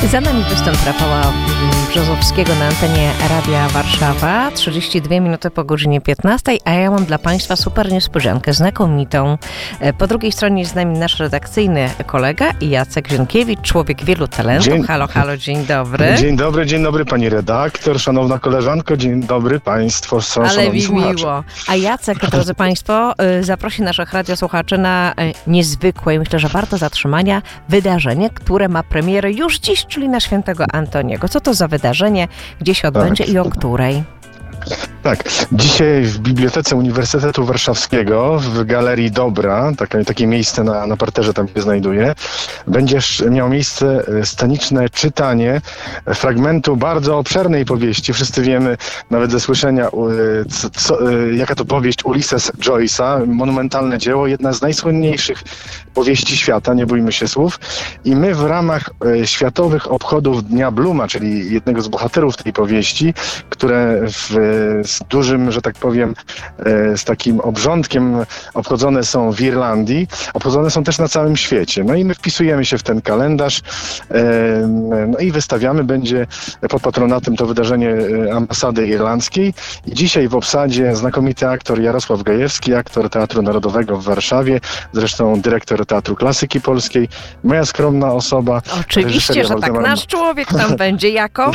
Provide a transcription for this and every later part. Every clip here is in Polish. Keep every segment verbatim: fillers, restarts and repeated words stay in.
Za nami występ Rafała Brzozowskiego na antenie Radia Warszawa. trzydzieści dwie minuty po godzinie piętnastej, a ja mam dla Państwa super niespodziankę, znakomitą. Po drugiej stronie jest z nami nasz redakcyjny kolega Jacek Zienkiewicz, człowiek wielu talentów. Dzień, halo, halo, dzień dobry. Dzień dobry, dzień dobry pani redaktor, szanowna koleżanko, dzień dobry państwo, szanowni Ale mi słuchacze. miło. A Jacek, drodzy Państwo, zaprosi naszych radiosłuchaczy na niezwykłe i myślę, że warto zatrzymania wydarzenie, które ma premierę już dziś, czyli na Świętego Antoniego. Co to za wydarzenie, gdzie się odbędzie tak. i o której? Tak, dzisiaj w Bibliotece Uniwersytetu Warszawskiego w Galerii Dobra, takie, takie miejsce na, na parterze tam się znajduje, będzie miało miejsce sceniczne czytanie fragmentu bardzo obszernej powieści. Wszyscy wiemy, nawet ze słyszenia, co, co, jaka to powieść Ulysses Joyce'a, monumentalne dzieło, jedna z najsłynniejszych powieści świata, nie bójmy się słów. I my w ramach światowych obchodów Dnia Blooma, czyli jednego z bohaterów tej powieści, które w z dużym, że tak powiem, z takim obrządkiem obchodzone są w Irlandii, obchodzone są też na całym świecie. No i my wpisujemy się w ten kalendarz, no i wystawiamy, będzie pod patronatem to wydarzenie ambasady irlandzkiej. I dzisiaj w obsadzie znakomity aktor Jarosław Gajewski, aktor Teatru Narodowego w Warszawie, zresztą dyrektor Teatru Klasyki Polskiej, moja skromna osoba. Oczywiście, że tak, nasz człowiek tam będzie jako...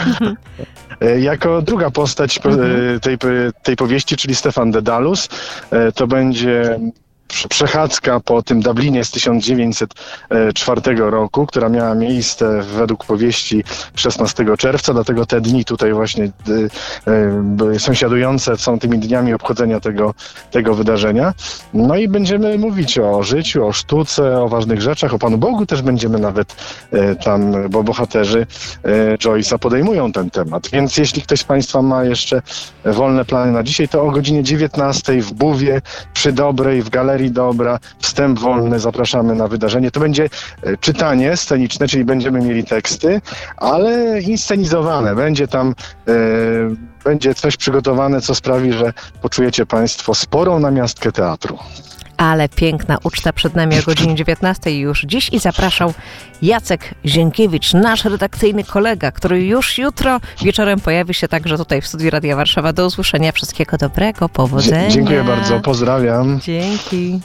Jako druga postać mhm. tej, tej powieści, czyli Stefan Dedalus, to będzie przechadzka po tym Dublinie z tysiąc dziewięćset czwartego roku, która miała miejsce według powieści szesnastego czerwca, dlatego te dni tutaj właśnie y, y, sąsiadujące są tymi dniami obchodzenia tego, tego wydarzenia. No i będziemy mówić o życiu, o sztuce, o ważnych rzeczach, o Panu Bogu też będziemy nawet y, tam, bo bohaterzy y, Joyce'a podejmują ten temat. Więc jeśli ktoś z Państwa ma jeszcze wolne plany na dzisiaj, to o godzinie dziewiętnastej w Buwie przy Dobrej w Galerii Dobra, wstęp wolny, zapraszamy na wydarzenie. To będzie czytanie sceniczne, czyli będziemy mieli teksty, ale inscenizowane. Będzie tam e, będzie coś przygotowane, co sprawi, że poczujecie Państwo sporą namiastkę teatru. Ale piękna uczta przed nami o godzinie dziewiętnastej już dziś i zapraszał Jacek Zienkiewicz, nasz redakcyjny kolega, który już jutro wieczorem pojawi się także tutaj w studiu Radia Warszawa. Do usłyszenia. Wszystkiego dobrego. Powodzenia. Dzie- dziękuję bardzo. Pozdrawiam. Dzięki.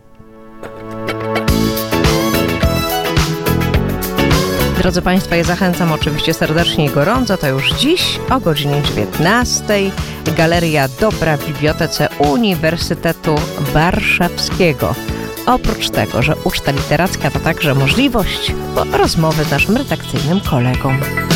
Drodzy Państwo, ja zachęcam oczywiście serdecznie i gorąco, to już dziś o godzinie dziewiętnastej. Galeria Dobra w Bibliotece Uniwersytetu Warszawskiego. Oprócz tego, że uczta literacka to także możliwość rozmowy z naszym redakcyjnym kolegą.